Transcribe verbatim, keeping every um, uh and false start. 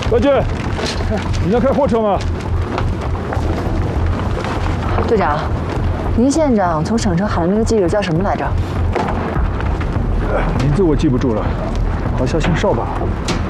白军，你在开货车吗？ 队长，您县长从省城喊的那个记者叫什么来着？ 名字我记不住了，好像姓邵吧。